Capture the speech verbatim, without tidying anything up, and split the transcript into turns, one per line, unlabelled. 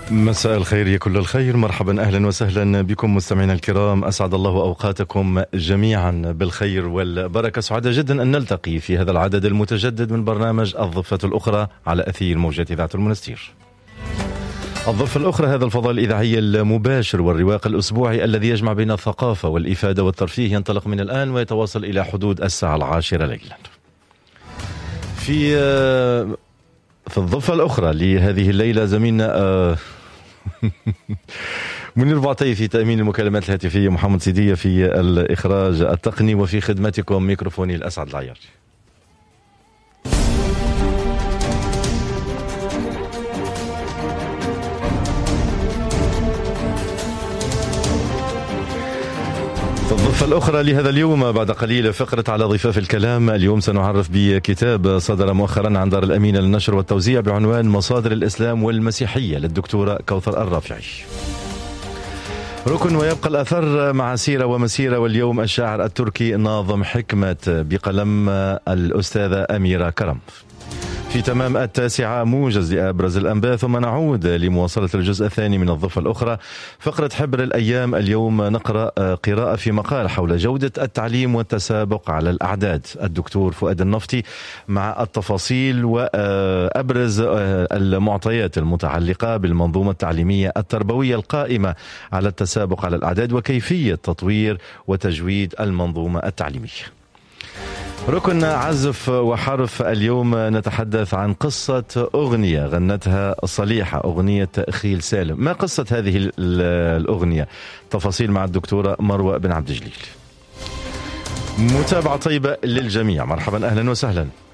مساء الخير يا كل الخير، مرحبا أهلا وسهلا بكم مستمعينا الكرام، أسعد الله أوقاتكم جميعا بالخير والبركة. سعداء جدا أن نلتقي في هذا العدد المتجدد من برنامج الضفة الأخرى على أثير موجة إذاعة المنستير. الضفة الأخرى هذا الفضاء الإذاعي المباشر والرواق الأسبوعي الذي يجمع بين الثقافة والإفادة والترفيه ينطلق من الآن ويتواصل إلى حدود الساعة العاشرة ليلا. في في الضفة الأخرى لهذه الليلة زميلنا آه منير بعطي في تأمين المكالمات الهاتفية، محمد سيدية في الإخراج التقني، وفي خدمتكم ميكروفوني الأسعد العياري. في الضفة الأخرى لهذا اليوم بعد قليل فقرة على ضفاف الكلام. اليوم سنعرف بكتاب صدر مؤخرا عن دار الأمينة للنشر والتوزيع بعنوان مصادر الإسلام والمسيحية للدكتورة كوثر الرافعي. ركن ويبقى الأثر مع سيرة ومسيرة، واليوم الشاعر التركي ناظم حكمة بقلم الأستاذة أميرة كرم. في تمام التاسعة موجز لأبرز الأنباء، ثم نعود لمواصلة الجزء الثاني من الضفة الأخرى. فقرة حبر الأيام، اليوم نقرأ قراءة في مقال حول جودة التعليم والتسابق على الأعداد، الدكتور فؤاد النفطي مع التفاصيل وأبرز المعطيات المتعلقة بالمنظومة التعليمية التربوية القائمة على التسابق على الأعداد وكيفية تطوير وتجويد المنظومة التعليمية. ركن عزف وحرف، اليوم نتحدث عن قصة أغنية غنتها صليحة، أغنية خيل سالم. ما قصة هذه الأغنية؟ تفاصيل مع الدكتورة مروة بن عبد الجليل. متابعة طيبة للجميع، مرحبا أهلا وسهلا.